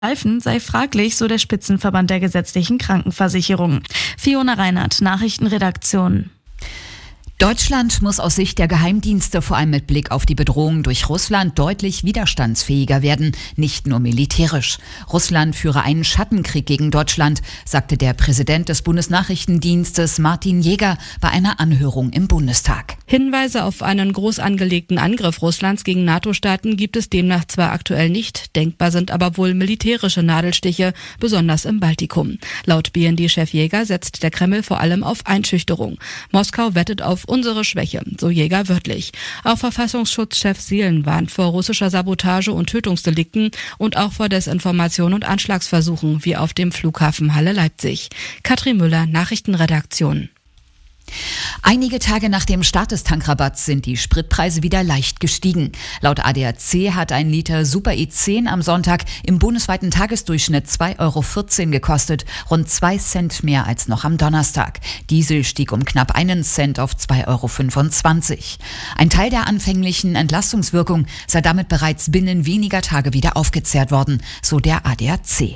Greifen sei fraglich, so der Spitzenverband der gesetzlichen Krankenversicherung. Fiona Reinhardt, Nachrichtenredaktion. Deutschland muss aus Sicht der Geheimdienste vor allem mit Blick auf die Bedrohung durch Russland deutlich widerstandsfähiger werden, nicht nur militärisch. Russland führe einen Schattenkrieg gegen Deutschland, sagte der Präsident des Bundesnachrichtendienstes Martin Jäger bei einer Anhörung im Bundestag. Hinweise auf einen groß angelegten Angriff Russlands gegen NATO-Staaten gibt es demnach zwar aktuell nicht, denkbar sind aber wohl militärische Nadelstiche, besonders im Baltikum. Laut BND-Chef Jäger setzt der Kreml vor allem auf Einschüchterung. Moskau wettet auf unsere Schwäche, so Jäger wörtlich. Auch Verfassungsschutzchef Seelen warnt vor russischer Sabotage und Tötungsdelikten und auch vor Desinformation und Anschlagsversuchen, wie auf dem Flughafen Halle-Leipzig. Katrin Müller, Nachrichtenredaktion. Einige Tage nach dem Start des Tankrabatts sind die Spritpreise wieder leicht gestiegen. Laut ADAC hat ein Liter Super E10 am Sonntag im bundesweiten Tagesdurchschnitt 2,14 € gekostet, rund 2 Cent mehr als noch am Donnerstag. Diesel stieg um knapp 1 Cent auf 2,25 €. Ein Teil der anfänglichen Entlastungswirkung sei damit bereits binnen weniger Tage wieder aufgezehrt worden, so der ADAC.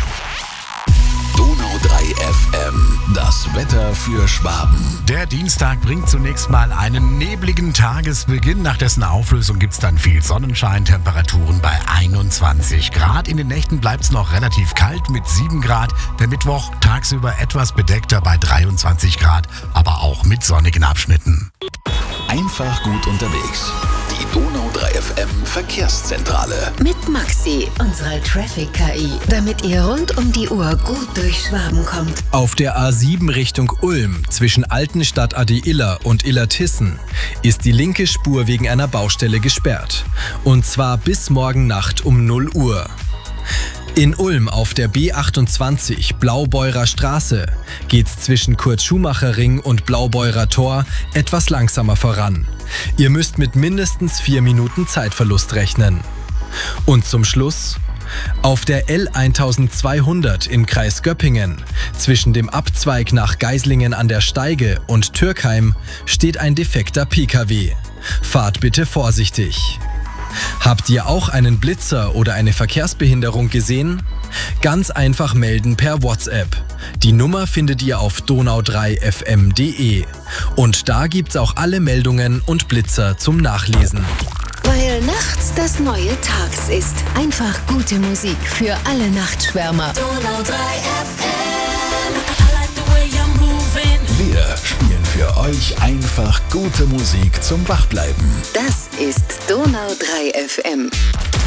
Donau 3 FM, das Wetter für Schwaben. Der Dienstag bringt zunächst mal einen nebligen Tagesbeginn. Nach dessen Auflösung gibt's dann viel Sonnenschein, Temperaturen bei 21 Grad. In den Nächten bleibt's noch relativ kalt mit 7 Grad. Der Mittwoch tagsüber etwas bedeckter bei 23 Grad, aber auch mit sonnigen Abschnitten. Einfach gut unterwegs. Die Donau 3 FM Verkehrszentrale. Mit Maxi, unserer Traffic-KI, damit ihr rund um die Uhr gut durch Schwaben kommt. Auf der A7 Richtung Ulm zwischen Altenstadt Adi-Iller und Illertissen ist die linke Spur wegen einer Baustelle gesperrt. Und zwar bis morgen Nacht um 0 Uhr. In Ulm auf der B28 Blaubeurer Straße geht's zwischen Kurt-Schumacher-Ring und Blaubeurer Tor etwas langsamer voran. Ihr müsst mit mindestens 4 Minuten Zeitverlust rechnen. Und zum Schluss: Auf der L1200 im Kreis Göppingen zwischen dem Abzweig nach Geislingen an der Steige und Türkheim steht ein defekter Pkw. Fahrt bitte vorsichtig. Habt ihr auch einen Blitzer oder eine Verkehrsbehinderung gesehen? Ganz einfach melden per WhatsApp. Die Nummer findet ihr auf donau3fm.de. Und da gibt's auch alle Meldungen und Blitzer zum Nachlesen. Weil nachts das neue Tags ist. Einfach gute Musik für alle Nachtschwärmer. Donau 3 FM. Wir spielen für euch einfach gute Musik zum Wachbleiben. Das ist Donau 3 FM.